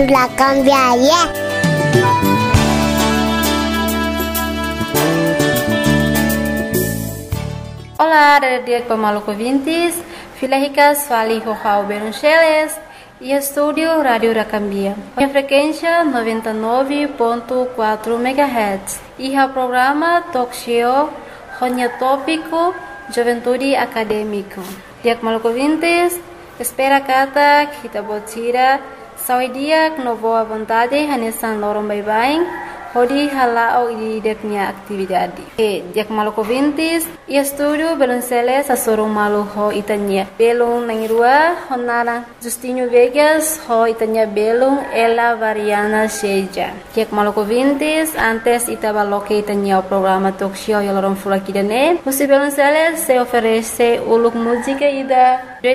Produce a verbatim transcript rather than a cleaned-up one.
La cambiaria. Olá, dia pemalu ouvintes, Filahicas Fali Rojau Beruncheles e estúdio Rádio Racambia. A frequência noventa e nove ponto quatro megahertz e o programa Talk Show Ronya Tópico Juventude Acadêmico. Dia pemalu ouvintes, espera kata kita botira saudia no boa vontade hanesan lorong bye-bye. Hodi halau di deknya atividade. E dia malu ouvintes, e estúdio Belunceles a sorum malu ho itanya. Belung nangirua honara Justinho Vegas ho itanya belung ela variana seja. Dia malu ouvintes, antes itaba loke itanya o programa talk show yalorum fulakidane. Musi Belunceles se oferece uluk música ida